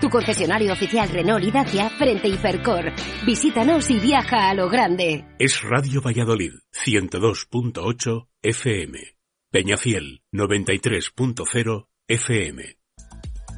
Tu concesionario oficial Renault y Dacia frente a Hipercor. Visítanos y viaja a lo grande. Es Radio Valladolid, 102.8 FM. Peñafiel, 93.0 FM.